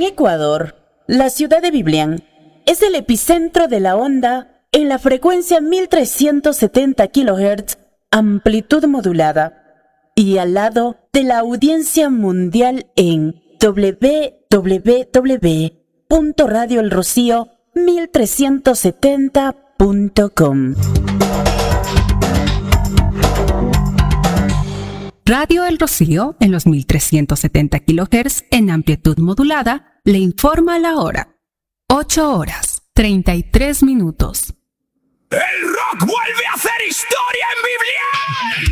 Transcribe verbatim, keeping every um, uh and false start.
Ecuador, la ciudad de Biblián es el epicentro de la onda en la frecuencia mil trescientos setenta kilohertz, amplitud modulada, y al lado de la audiencia mundial en doble u doble u doble u punto radio el rocío mil trescientos setenta punto com. Radio El Rocío, en los mil trescientos setenta kilohertz en amplitud modulada, le informa la hora. ocho horas, treinta y tres minutos. El rock vuelve a hacer historia en Biblián.